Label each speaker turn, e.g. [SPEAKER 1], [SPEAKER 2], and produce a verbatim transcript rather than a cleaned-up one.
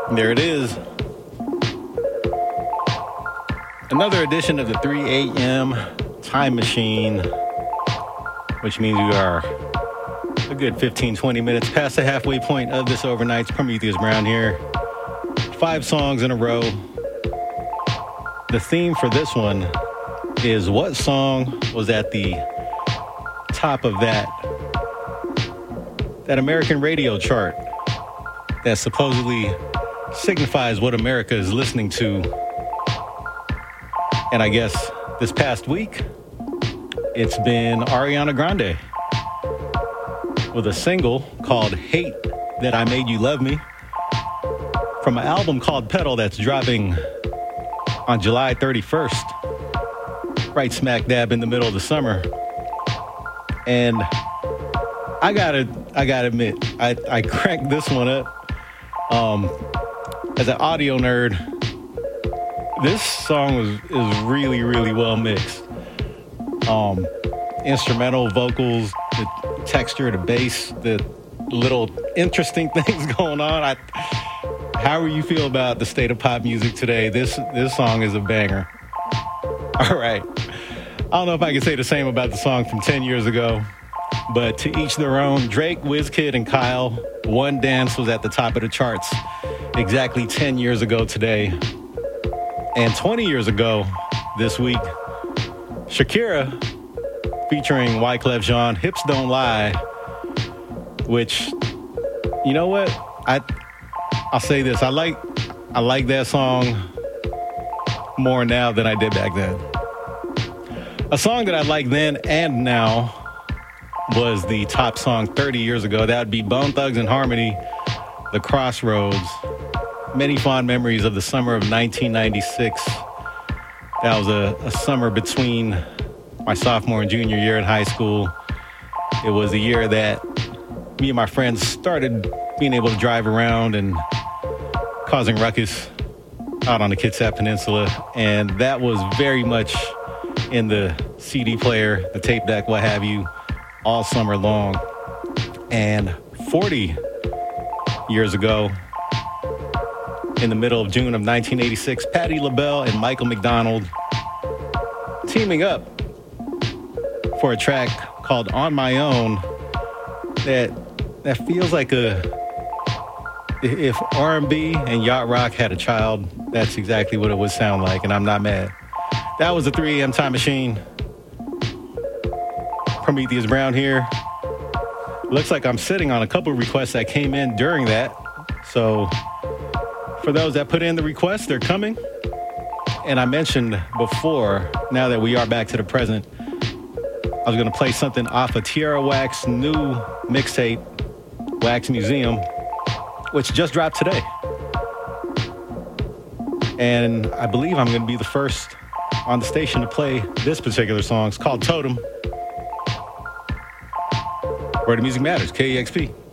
[SPEAKER 1] There it is. Another edition of the three a.m. Time Machine, which means we are a good fifteen, twenty minutes past the halfway point of this overnight's Prometheus Brown here. Five songs in a row. The theme for this one is what song was at the top of that, that American radio chart that supposedly signifies what America is listening to. And I guess this past week, it's been Ariana Grande with a single called Hate That I Made You Love Me from an album called Pedal that's dropping on July thirty-first, right smack dab in the middle of the summer. And I gotta, I gotta admit, I, I cranked this one up. Um, as an audio nerd, this song was is really, really well mixed. Um, instrumental vocals, the texture, the bass, the little interesting things going on. I, however you feel about the state of pop music today, this this song is a banger. All right. I don't know if I can say the same about the song from ten years ago, but to each their own. Drake, WizKid, and Kyle, One Dance was at the top of the charts exactly ten years ago today. And twenty years ago this week, Shakira featuring Wyclef Jean, Hips Don't Lie, which, you know what? I, I'll say this. I like, I like that song more now than I did back then. A song that I like then and now was the top song thirty years ago. That would be Bone Thugs and Harmony, The Crossroads. Many fond memories of the summer of nineteen ninety-six. That was a, a summer between my sophomore and junior year in high school. It was a year that me and my friends started being able to drive around and causing ruckus out on the Kitsap Peninsula. And that was very much in the C D player, the tape deck, what have you, all summer long. And forty years ago, in the middle of June of nineteen eighty-six, Patti LaBelle and Michael McDonald teaming up for a track called On My Own that that feels like a, if R and B and yacht rock had a child, that's exactly what it would sound like, and I'm not mad. That was the three a.m. Time Machine. Prometheus Brown here. Looks like I'm sitting on a couple of requests that came in during that. So for those that put in the requests, they're coming. And I mentioned before, now that we are back to the present, I was going to play something off of Tierra Whack's new mixtape, Wax Museum, which just dropped today. And I believe I'm going to be the first on the station to play this particular song. It's called Totem. Where the music matters, K E X P.